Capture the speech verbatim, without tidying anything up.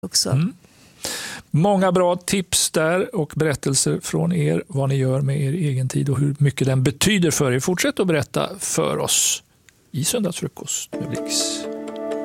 också. Mm. Många bra tips där och berättelser från er vad ni gör med er egen tid och hur mycket den betyder för er. Fortsätt att berätta för oss i Söndagsfrukost med Blix.